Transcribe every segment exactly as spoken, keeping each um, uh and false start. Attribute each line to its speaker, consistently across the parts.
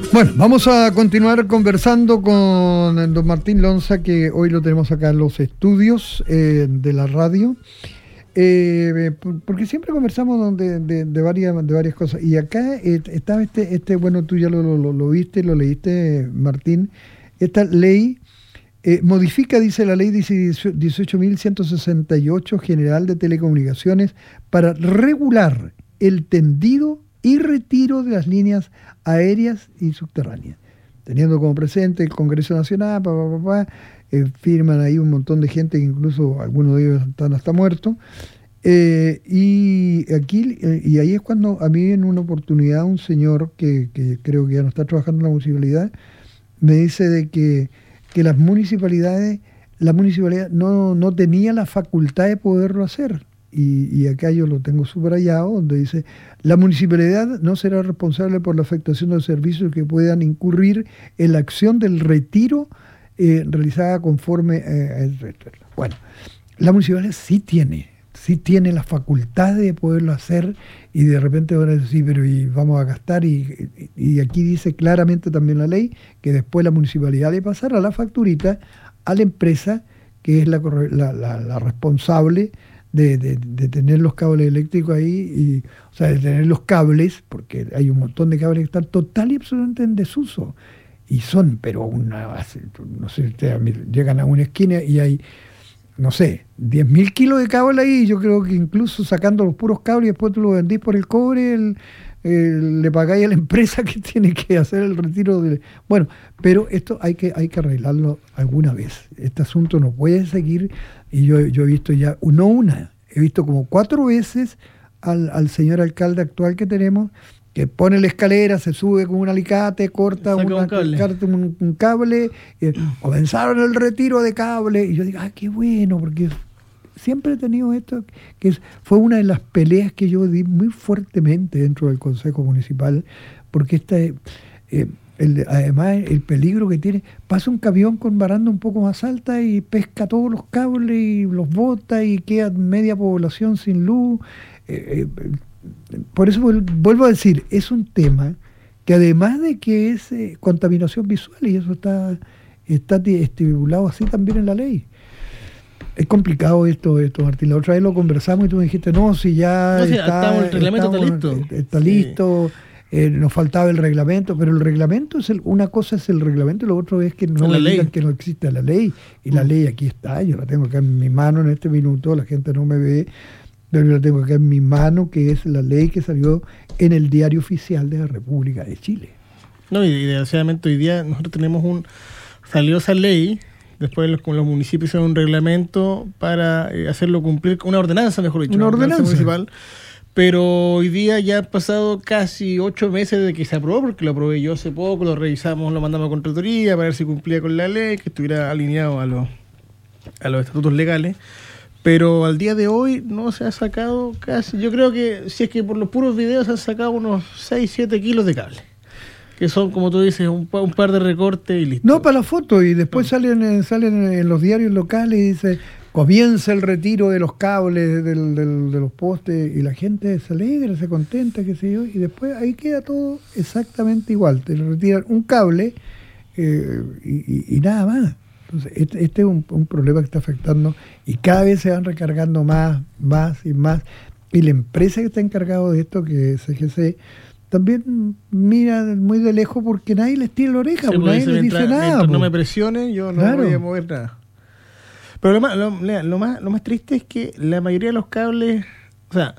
Speaker 1: Bueno, vamos a continuar conversando con don Martín Lonza, que hoy lo tenemos acá en los estudios eh, de la radio, eh, porque siempre conversamos de, de, de, varias, de varias cosas. Y acá eh, estaba este, este, bueno, tú ya lo, lo, lo viste, lo leíste, Martín, esta ley eh, modifica, dice la ley dieciocho mil ciento sesenta y ocho general de telecomunicaciones para regular el tendido y retiro de las líneas aéreas y subterráneas, teniendo como presente el Congreso Nacional, pa, pa, pa, pa, eh, firman ahí un montón de gente, que incluso algunos de ellos están hasta muertos, eh, y aquí eh, y ahí es cuando a mí en una oportunidad un señor que, que creo que ya no está trabajando en la municipalidad, me dice de que, que las municipalidades, la municipalidad no, no tenía la facultad de poderlo hacer. Y, y acá yo lo tengo subrayado, donde dice: la municipalidad no será responsable por la afectación de los servicios que puedan incurrir en la acción del retiro eh, realizada conforme eh, a el Bueno, la municipalidad sí tiene, sí tiene la facultad de poderlo hacer, y de repente van a decir, sí, pero y vamos a gastar, y, y, y aquí dice claramente también la ley que después la municipalidad le pasará la facturita a la empresa que es la, la, la, la responsable De, de, de tener los cables eléctricos ahí, y, o sea, de tener los cables, porque hay un montón de cables que están total y absolutamente en desuso, y son, pero una, no sé, llegan a una esquina y hay, no sé, diez mil kilos de cable ahí. Yo creo que incluso sacando los puros cables y después tú los vendís por el cobre, el, el, le pagáis a la empresa que tiene que hacer el retiro de... Bueno, pero esto hay que, hay que arreglarlo alguna vez. Este asunto no puede seguir. Y yo, yo he visto ya, no una, he visto como cuatro veces al, al señor alcalde actual que tenemos, que pone la escalera, se sube con un alicate, corta una,
Speaker 2: un cable,
Speaker 1: un, un cable y, comenzaron el retiro de cable. Y yo digo, ah, qué bueno, porque siempre he tenido esto, que es, fue una de las peleas que yo di muy fuertemente dentro del Consejo Municipal, porque esta... Eh, El, además, el peligro que tiene, pasa un camión con baranda un poco más alta y pesca todos los cables y los bota y queda media población sin luz. Eh, eh, por eso vuelvo a decir, es un tema que además de que es eh, contaminación visual, y eso está, está estipulado así también en la ley. Es complicado esto, esto, Martín. La otra vez lo conversamos y tú me dijiste, no, si ya
Speaker 2: no, sí,
Speaker 1: está,
Speaker 2: estamos, el reglamento
Speaker 1: estamos,
Speaker 2: está listo.
Speaker 1: Está
Speaker 2: sí.
Speaker 1: listo. Eh, nos faltaba el reglamento, pero el reglamento es el, una cosa es el reglamento y lo otro es que no me digan que no existe la ley, y la ley aquí está, yo la tengo acá en mi mano en este minuto, la gente no me ve, pero yo la tengo acá en mi mano, que es la ley que salió en el Diario Oficial de la República de Chile.
Speaker 2: No, y desgraciadamente hoy día nosotros tenemos un, salió esa ley, después los, con los municipios hicieron un reglamento para eh, hacerlo cumplir, una ordenanza, mejor dicho,
Speaker 1: una,
Speaker 2: una ordenanza,
Speaker 1: ordenanza
Speaker 2: municipal. Pero hoy día ya han pasado casi ocho meses de que se aprobó, porque lo aprobé yo hace poco, lo revisamos, lo mandamos a Contraloría para ver si cumplía con la ley, que estuviera alineado a los, a los estatutos legales. Pero al día de hoy no se ha sacado casi, yo creo que si es que por los puros videos se han sacado unos seis, siete kilos de cable, que son, como tú dices, un, un par de recortes y listo.
Speaker 1: No, para la foto, y después no. salen, salen en los diarios locales y dice... comienza el retiro de los cables del, del, de los postes, y la gente se alegra, se contenta, qué sé yo, y después ahí queda todo exactamente igual. Te retiran un cable eh, y, y, y nada más. Entonces, este, este es un, un problema que está afectando, y cada vez se van recargando más, más y más. Y la empresa que está encargada de esto, que es C G C, también mira muy de lejos porque nadie les tira la oreja, sí, porque nadie les dice nada.
Speaker 2: No me presionen, yo no claro. voy a mover nada. Pero lo más, lo, lo, más, lo más triste es que la mayoría de los cables, o sea,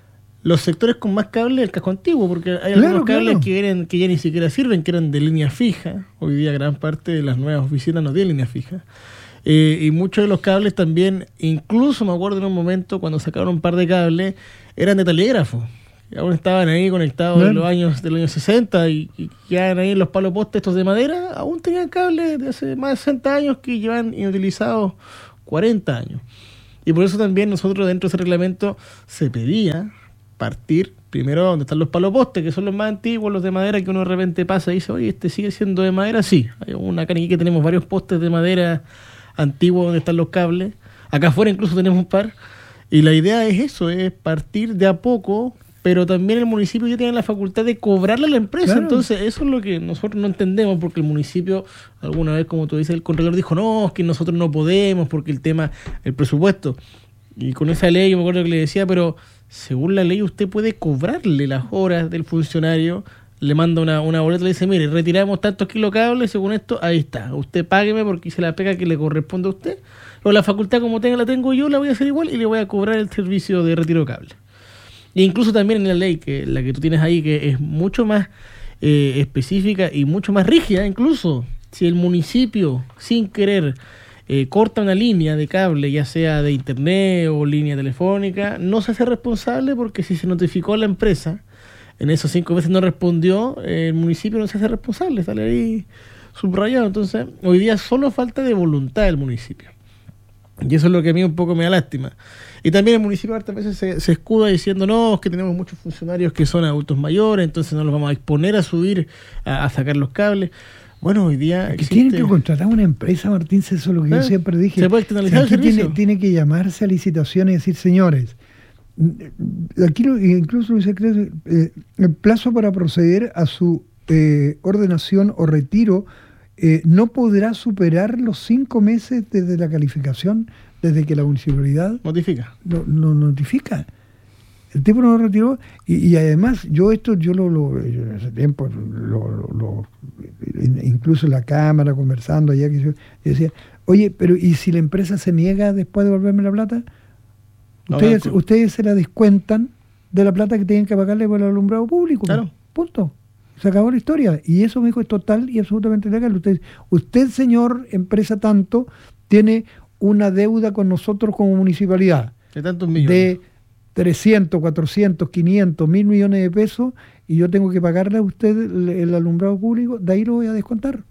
Speaker 2: los sectores con más cables, el casco antiguo, porque hay claro, algunos cables claro. que, eran, que ya ni siquiera sirven, que eran de línea fija. Hoy día gran parte de las nuevas oficinas no tienen línea fija. Eh, y muchos de los cables también, incluso me acuerdo en un momento cuando sacaron un par de cables, eran de telégrafo. Aún estaban ahí conectados claro. de los años de los años sesenta y, y quedaban ahí en los palos postes estos de madera, aún tenían cables de hace más de sesenta años que llevan inutilizados cuarenta años. Y por eso también nosotros dentro de ese reglamento se pedía partir primero donde están los palos postes, que son los más antiguos, los de madera, que uno de repente pasa y dice, oye, ¿este sigue siendo de madera? Sí, hay una acá que tenemos varios postes de madera antiguos donde están los cables. Acá afuera incluso tenemos un par. Y la idea es eso, es partir de a poco pero también el municipio ya tiene la facultad de cobrarle a la empresa. Claro. Entonces eso es lo que nosotros no entendemos, porque el municipio alguna vez, como tú dices, el contralor dijo, no, es que nosotros no podemos porque el tema, el presupuesto, y con esa ley yo me acuerdo que le decía, pero según la ley usted puede cobrarle las horas del funcionario, le manda una, una boleta y le dice, mire, retiramos tantos kilocables, según esto, ahí está, usted págueme porque hice la pega que le corresponde a usted, o la facultad como tenga la tengo yo, la voy a hacer igual y le voy a cobrar el servicio de retiro de cable. E incluso también en la ley, que la que tú tienes ahí, que es mucho más eh, específica y mucho más rígida, incluso si el municipio, sin querer, eh, corta una línea de cable, ya sea de internet o línea telefónica, no se hace responsable, porque si se notificó a la empresa, en esos cinco meses no respondió, eh, el municipio no se hace responsable, sale ahí subrayado. Entonces, hoy día solo falta de voluntad del municipio. Y eso es lo que a mí un poco me da lástima. Y también el municipio hartas veces se, se escuda diciendo, no, es que tenemos muchos funcionarios que son adultos mayores, entonces no los vamos a exponer a subir, a, a sacar los cables. Bueno, hoy día
Speaker 1: es que existe... tienen que contratar una empresa, Martín, eso es lo que ¿Eh? yo siempre dije.
Speaker 2: Se puede externalizar el servicio.
Speaker 1: Tiene, tiene que llamarse a licitación y decir, señores, aquí lo, incluso lo dice, eh, el plazo para proceder a su eh, ordenación o retiro eh, no podrá superar los cinco meses desde la calificación, desde que la municipalidad
Speaker 2: notifica.
Speaker 1: Lo, lo notifica. El tipo no lo retiró y, y además yo esto yo lo, lo yo en ese tiempo lo, lo, lo incluso en la cámara conversando allá que yo, yo decía, oye, pero ¿y si la empresa se niega después de devolverme la plata? Ustedes, no, no, ustedes se la descuentan de la plata que tienen que pagarle por el alumbrado público.
Speaker 2: Claro.
Speaker 1: Punto. Se acabó la historia. Y eso me dijo es total y absolutamente legal. Usted, usted, señor empresa tanto, tiene una deuda con nosotros como municipalidad.
Speaker 2: De tantos millones.
Speaker 1: De trescientos, cuatrocientos, quinientos, mil millones de pesos y yo tengo que pagarle a usted el, el alumbrado público, de ahí lo voy a descontar.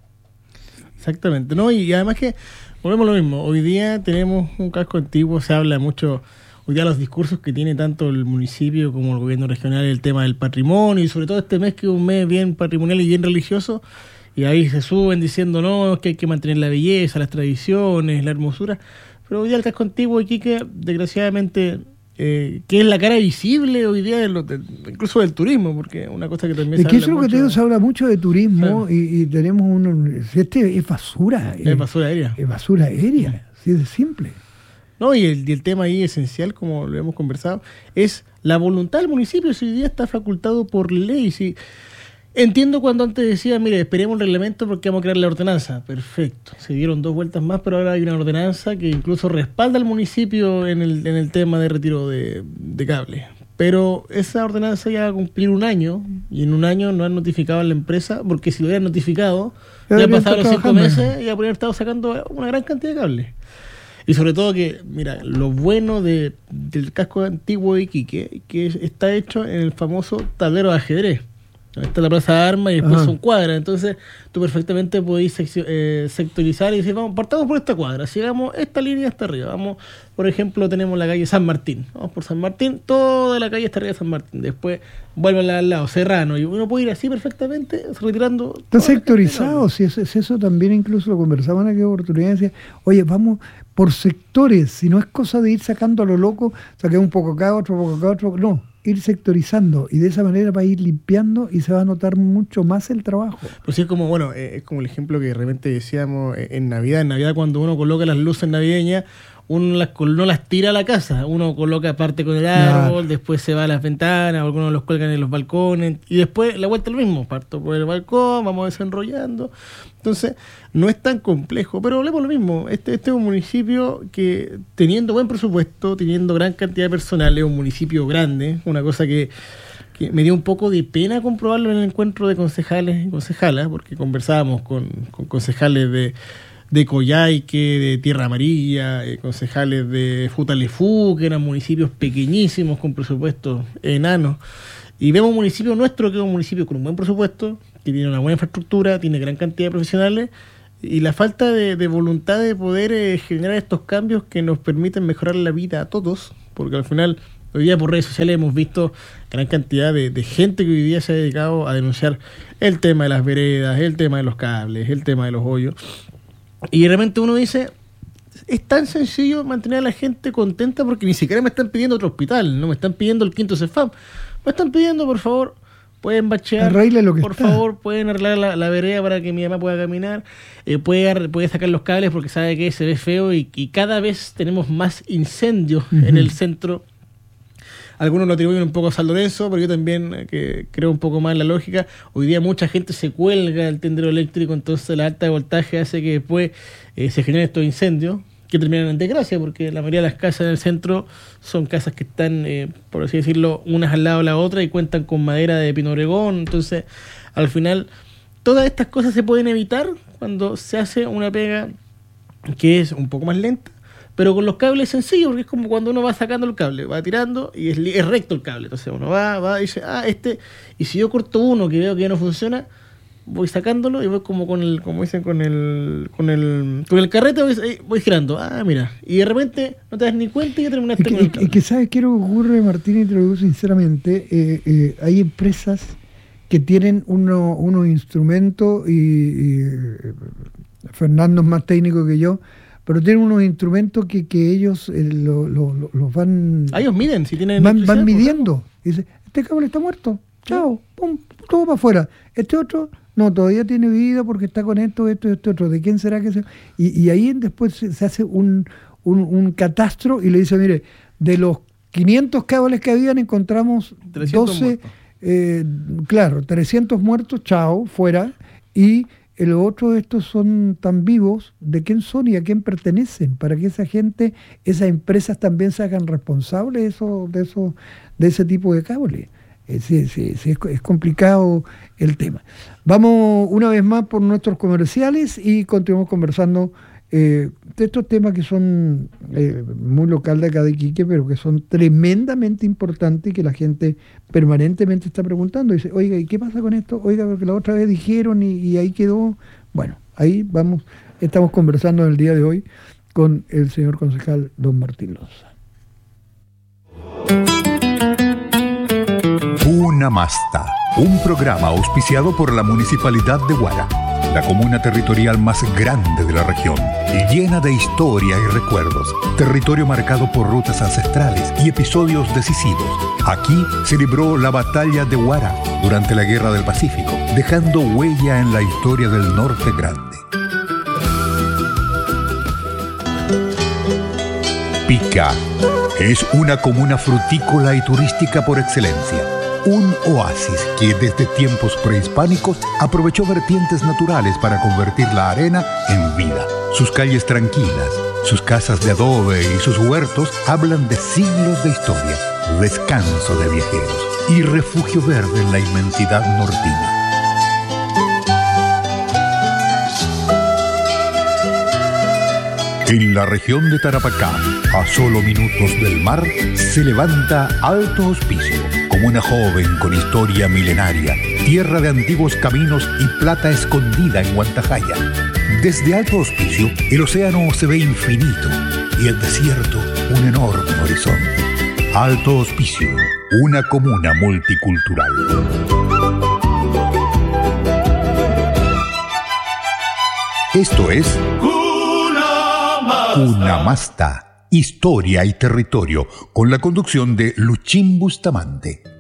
Speaker 2: Exactamente. No, y además que volvemos a lo mismo. Hoy día tenemos un casco antiguo, se habla mucho, hoy día los discursos que tiene tanto el municipio como el gobierno regional, el tema del patrimonio, y sobre todo este mes que es un mes bien patrimonial y bien religioso, y ahí se suben diciendo, no, que hay que mantener la belleza, las tradiciones, la hermosura, pero hoy día el casco antiguo de Iquique, desgraciadamente, eh, que es la cara visible hoy día, de lo, de, incluso del turismo, porque una cosa que también
Speaker 1: es
Speaker 2: se
Speaker 1: que
Speaker 2: habla
Speaker 1: eso
Speaker 2: mucho...
Speaker 1: es lo que te digo, se habla mucho de turismo, claro. y, y tenemos un... Este es basura.
Speaker 2: Es, es basura aérea.
Speaker 1: Es basura aérea, así de simple.
Speaker 2: No, y el, y el tema ahí esencial, como lo hemos conversado, es la voluntad del municipio. Si hoy día está facultado por ley, si... Entiendo cuando antes decía, mire, esperemos el reglamento porque vamos a crear la ordenanza. Perfecto. Se dieron dos vueltas más, pero ahora hay una ordenanza que incluso respalda al municipio en el, en el tema de retiro de, de cable. Pero esa ordenanza ya va a cumplir un año y en un año no han notificado a la empresa, porque si lo hubieran notificado, ya pasaron los cinco meses y ya podrían estar sacando una gran cantidad de cables. Y sobre todo que, mira, lo bueno de, del casco antiguo de Iquique, que está hecho en el famoso tablero de ajedrez. Está la plaza de armas y después Ajá. son cuadras. Entonces tú perfectamente podés seccio, eh, sectorizar y decir, vamos, partamos por esta cuadra, sigamos esta línea hasta arriba. Vamos, por ejemplo, tenemos la calle San Martín. Vamos por San Martín, toda la calle está arriba de San Martín. Después vuelve al lado, Serrano. Y uno puede ir así perfectamente, retirando.
Speaker 1: Está sectorizado, si es, es eso también incluso lo conversamos en aquella oportunidad. Decía, oye, vamos por sectores, si no es cosa de ir sacando a lo loco, saqué un poco acá, otro poco acá, otro. No. Ir sectorizando y de esa manera va a ir limpiando y se va a notar mucho más el trabajo.
Speaker 2: Pues sí, es como, bueno, eh, es como el ejemplo que de repente decíamos eh, en Navidad. En Navidad cuando uno coloca las luces navideñas, uno las, no las tira a la casa, uno coloca parte con el árbol, claro. después se va a las ventanas, algunos los cuelgan en los balcones y después la vuelta es lo mismo, parto por el balcón, vamos desenrollando. Entonces, no es tan complejo, pero hablemos lo mismo. Este, este es un municipio que, teniendo buen presupuesto, teniendo gran cantidad de personal, es un municipio grande, una cosa que, que me dio un poco de pena comprobarlo en el encuentro de concejales y concejalas, porque conversábamos con, con concejales de, de Coyhaique, de Tierra Amarilla, eh, concejales de Futalefú, que eran municipios pequeñísimos con presupuestos enanos. Y vemos un municipio nuestro que es un municipio con un buen presupuesto, que tiene una buena infraestructura, tiene gran cantidad de profesionales, y la falta de, de voluntad de poder eh, generar estos cambios que nos permiten mejorar la vida a todos, porque al final, hoy día por redes sociales hemos visto gran cantidad de, de gente que hoy día se ha dedicado a denunciar el tema de las veredas, el tema de los cables, el tema de los hoyos, y de repente uno dice, es tan sencillo mantener a la gente contenta porque ni siquiera me están pidiendo otro hospital, no me están pidiendo el quinto CEFAM, me están pidiendo, por favor, pueden bachear,
Speaker 1: lo que
Speaker 2: por
Speaker 1: está.
Speaker 2: favor, pueden arreglar la, la vereda para que mi mamá pueda caminar, eh, puede, puede sacar los cables porque sabe que se ve feo y, y cada vez tenemos más incendios uh-huh. en el centro. Algunos lo atribuyen un poco a San Lorenzo, pero yo también eh, que creo un poco más en la lógica. Hoy día mucha gente se cuelga del tendero eléctrico, entonces la alta de voltaje hace que después eh, se generen estos incendios, que terminan en desgracia, porque la mayoría de las casas en el centro son casas que están, eh, por así decirlo, unas al lado de la otra y cuentan con madera de pino oregón. Entonces, al final, todas estas cosas se pueden evitar cuando se hace una pega que es un poco más lenta, pero con los cables sencillos, porque es como cuando uno va sacando el cable, va tirando y es, es recto el cable. Entonces uno va, va y dice, ah, este, y si yo corto uno que veo que ya no funciona, voy sacándolo y voy como con el, como dicen, con el, con el, con el carrete voy, voy girando. Ah, mira. Y de repente no te das ni cuenta y ya terminaste
Speaker 1: es que,
Speaker 2: con el cable.
Speaker 1: Es que sabes qué ocurre, Martín, y te lo digo sinceramente, eh, eh, hay empresas que tienen uno, unos instrumentos y, y Fernando es más técnico que yo, pero tienen unos instrumentos que, que ellos eh, lo, lo, lo, los van...
Speaker 2: Ah, ellos miden, si tienen...
Speaker 1: Van, van midiendo. Y dice, este cable está muerto. Chao. Pum, todo para afuera. Este otro, no, todavía tiene vida porque está con esto, esto y este otro. ¿De quién será que se...? Y, y ahí después se, se hace un, un, un catastro y le dice, mire, de los quinientos cables que habían encontramos doce... Eh, claro, trescientos muertos, chao, fuera. Y... el otro, estos son tan vivos, ¿de quién son y a quién pertenecen? Para que esa gente, esas empresas también se hagan responsables de eso, de eso, de ese tipo de cables. Eh, sí, sí, sí, es, es complicado el tema. Vamos una vez más por nuestros comerciales y continuamos conversando eh, de estos temas que son eh, muy local de acá de Iquique, pero que son tremendamente importantes y que la gente permanentemente está preguntando. Dice, oiga, ¿y qué pasa con esto? Oiga, porque la otra vez dijeron y, y ahí quedó. Bueno, ahí vamos, estamos conversando el día de hoy con el señor concejal don Martín Lonza.
Speaker 3: Una Masta, un programa auspiciado por la Municipalidad de Huara, la comuna territorial más grande de la región y llena de historia y recuerdos, territorio marcado por rutas ancestrales y episodios decisivos. Aquí se libró la batalla de Huara durante la Guerra del Pacífico, dejando huella en la historia del Norte Grande. Pica es una comuna frutícola y turística por excelencia. Un oasis que desde tiempos prehispánicos aprovechó vertientes naturales para convertir la arena en vida. Sus calles tranquilas, sus casas de adobe y sus huertos hablan de siglos de historia, descanso de viajeros y refugio verde en la inmensidad nortina. En la región de Tarapacá, a solo minutos del mar, se levanta Alto Hospicio, comuna joven con historia milenaria, tierra de antiguos caminos y plata escondida en Huantajaya. Desde Alto Hospicio, el océano se ve infinito y el desierto un enorme horizonte. Alto Hospicio, una comuna multicultural. Esto es Una Masta, historia y territorio, con la conducción de Luchín Bustamante.